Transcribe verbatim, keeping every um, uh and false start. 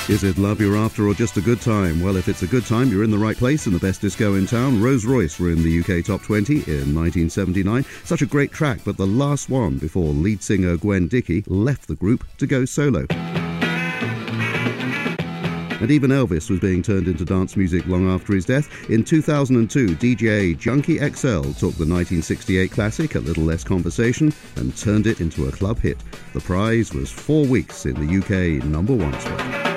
Is it love you're after or just a good time? Well, if it's a good time, you're in the right place in the best disco in town. Rolls Royce were in the U K Top twenty in nineteen seventy-nine. Such a great track, but the last one before lead singer Gwen Dickie left the group to go solo. And even Elvis was being turned into dance music long after his death. In two thousand two, D J Junkie X L took the nineteen sixty-eight classic, A Little Less Conversation, and turned it into a club hit. The prize was four weeks in the U K number one spot.